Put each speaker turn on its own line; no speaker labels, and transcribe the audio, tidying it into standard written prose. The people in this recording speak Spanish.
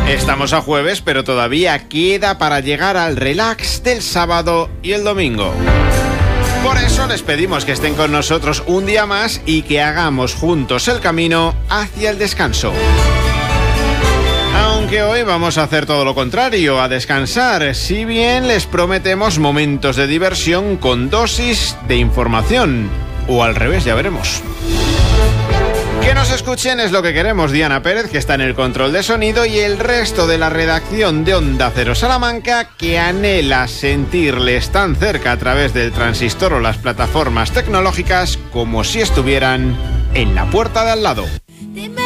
Estamos a jueves, pero todavía queda para llegar al relax del sábado y el domingo. Por eso les pedimos que estén con nosotros un día más y que hagamos juntos el camino hacia el descanso. Aunque hoy vamos a hacer todo lo contrario, a descansar, si bien les prometemos momentos de diversión con dosis de información. O al revés, ya veremos. Que nos escuchen es lo que queremos. Diana Pérez, que está en el control de sonido, y el resto de la redacción de Onda Cero Salamanca, que anhela sentirles tan cerca a través del transistor o las plataformas tecnológicas como si estuvieran en la puerta de al lado.